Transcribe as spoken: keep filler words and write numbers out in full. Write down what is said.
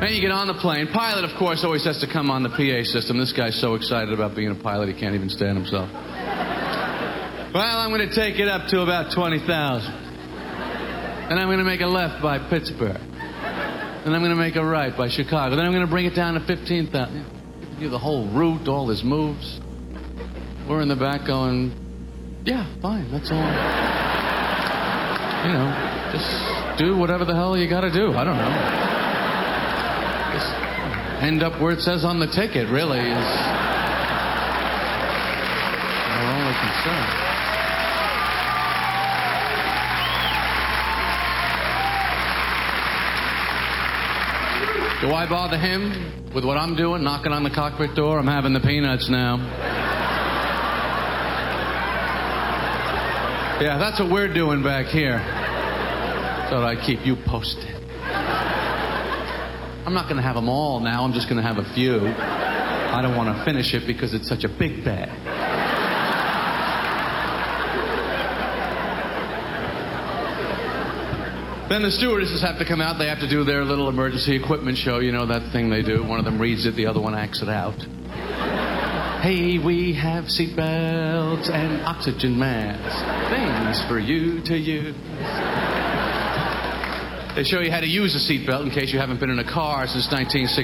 Then you get on the plane. Pilot, of course, always has to come on the P A system. This guy's so excited about being a pilot, he can't even stand himself. Well, I'm going to take it up to about twenty thousand. Then I'm going to make a left by Pittsburgh. Then I'm going to make a right by Chicago. Then I'm going to bring it down to fifteen thousand. You the whole route, all his moves. We're in the back going, yeah, fine, that's all. You know, just do whatever the hell you got to do. I don't know. Just end up where it says on the ticket, really, is our only concern. Do I bother him with what I'm doing, knocking on the cockpit door? I'm having the peanuts now. Yeah, that's what we're doing back here. Thought I'd keep you posted. I'm not going to have them all now. I'm just going to have a few. I don't want to finish it because it's such a big bag. Then the stewardesses have to come out. They have to do their little emergency equipment show. You know, that thing they do. One of them reads it, the other one acts it out. Hey, we have seatbelts and oxygen masks. Things for you to use. They show you how to use a seatbelt in case you haven't been in a car since nineteen sixty.